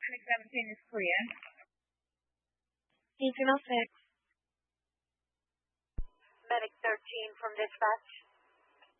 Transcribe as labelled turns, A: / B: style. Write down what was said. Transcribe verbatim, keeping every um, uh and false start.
A: Medic seventeen is clear.
B: Beacon oh six.
C: Medic thirteen from dispatch.